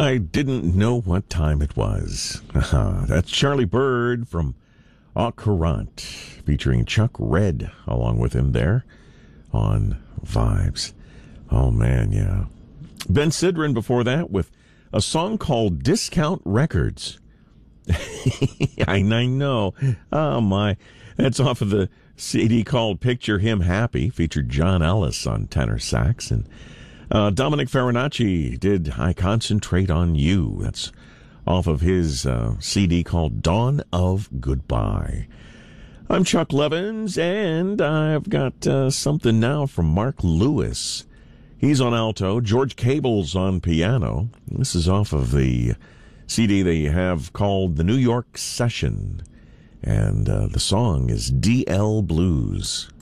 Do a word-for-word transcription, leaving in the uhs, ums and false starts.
I didn't know what time it was. That's Charlie Bird from Au Courant, featuring Chuck Red along with him there on Vibes. Oh, man, yeah. Ben Sidran before that with a song called Discount Records. I, I know. Oh, my. That's off of the C D called Picture Him Happy, featured John Ellis on tenor sax. And uh, Dominic Farinacci did I Concentrate on You. That's off of his uh, C D called Dawn of Goodbye. I'm Chuck Levins, and I've got uh, something now from Mark Lewis. He's on alto, George Cable's on piano. This is off of the C D they have called The New York Session, and uh, the song is D L Blues.